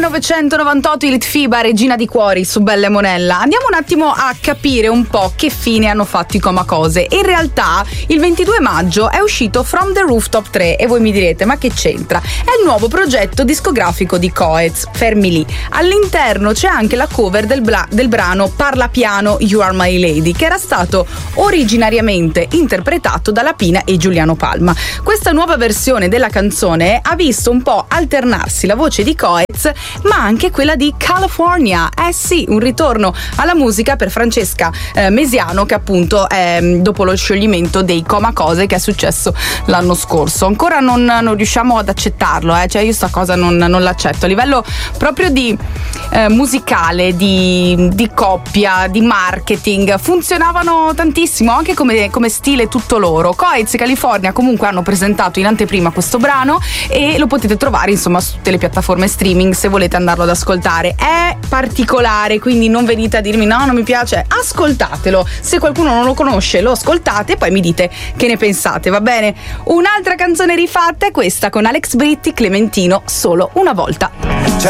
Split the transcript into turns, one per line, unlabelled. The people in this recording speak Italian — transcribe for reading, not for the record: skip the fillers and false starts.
1998 il Litfiba, regina di cuori su Bella e Monella. Andiamo un attimo a capire un po' che fine hanno fatto i Comacose. In realtà il 22 maggio è uscito From the Rooftop 3 e voi mi direte ma che c'entra? È il nuovo progetto discografico di Coez, fermi lì. All'interno c'è anche la cover del brano Parla piano You Are My Lady, che era stato originariamente interpretato da Lapina e Giuliano Palma. Questa nuova versione della canzone ha visto un po' alternarsi la voce di Coez ma anche quella di California. Sì, un ritorno alla musica per Francesca Mesiano, che appunto è dopo lo scioglimento dei Comacose che è successo l'anno scorso. Ancora non riusciamo ad accettarlo, cioè io sta cosa non l'accetto a livello proprio di musicale, di coppia, di marketing. Funzionavano tantissimo anche come stile tutto loro. Coez e California comunque hanno presentato in anteprima questo brano e lo potete trovare insomma su tutte le piattaforme streaming se volete andarlo ad ascoltare. È particolare, quindi non venite a dirmi no, non mi piace, ascoltatelo. Se qualcuno non lo conosce lo ascoltate e poi mi dite che ne pensate, va bene? Un'altra canzone rifatta è questa con Alex Britti, Clementino, Solo una volta.